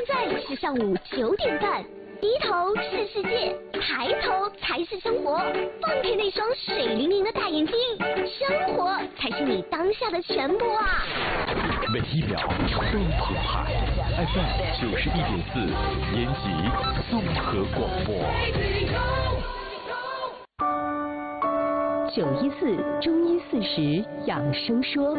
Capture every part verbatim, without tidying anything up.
在是上午九点半。低头是世界，抬头才是生活。放开那双水灵灵的大眼睛，生活才是你当下的全部啊！ 每一秒都澎湃 ，F M 九十一点四，延吉综合广播。 九一四中医四十养生说。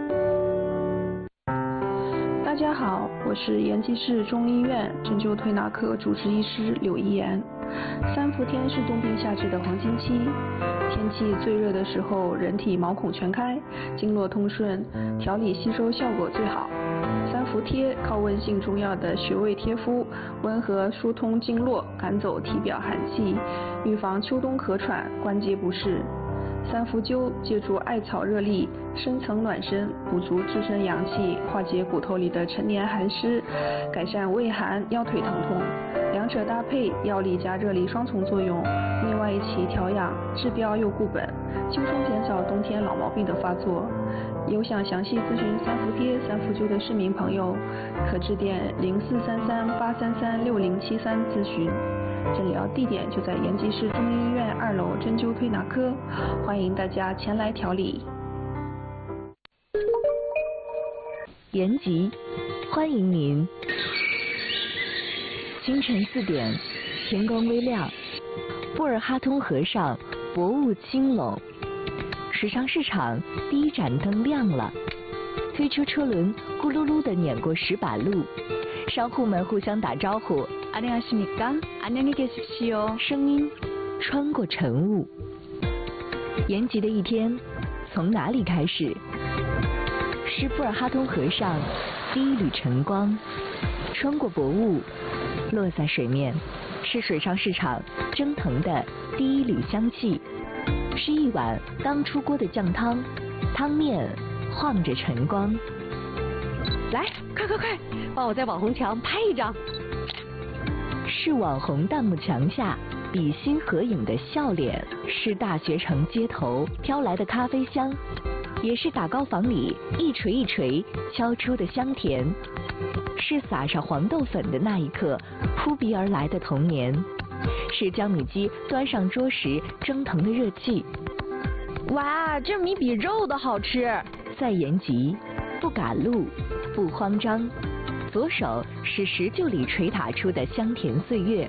大家好，我是延吉市中医院针灸推拿科主治医师柳一言。三伏天是冬病夏治的黄金期，天气最热的时候，人体毛孔全开，经络通顺，调理吸收效果最好。三伏贴靠温性中药的穴位贴敷，温和疏通经络，赶走体表寒气，预防秋冬咳喘、关节不适。三伏灸借助艾草热力，深层暖身，补足自身阳气，化解骨头里的陈年寒湿，改善胃寒、腰腿疼痛。两者搭配，药力加热力双重作用，内外一起调养，治标又固本，轻松减少冬天老毛病的发作。有想详细咨询三伏贴、三伏灸的市民朋友，可致电零四三三八三三六零七三咨询。诊疗地点就在延吉市中医院二楼针灸推拿科，欢迎大家前来调理。 延吉，欢迎您。清晨四点，天光微亮，布尔哈通河上薄雾轻笼，时尚市场第一盏灯亮了，推车车轮咕噜噜地碾过石板路，商户们互相打招呼，안녕하십니까？안녕히계십시오。声音穿过晨雾。延吉的一天从哪里开始？是布尔哈通河上第一缕晨光，穿过薄雾，落在水面，是水上市场蒸腾的第一缕香气，是一碗刚出锅的酱汤，汤面晃着晨光。来，快快快，帮我在网红墙拍一张。是网红弹幕墙下比心合影的笑脸，是大学城街头飘来的咖啡香，也是打糕房里一锤一锤敲出的香甜，是撒上黄豆粉的那一刻扑鼻而来的童年，是江米鸡端上桌时蒸腾的热气。 哇，这米比肉的好吃！ 在延吉，不赶路，不慌张，左手是石臼里捶打出的香甜岁月，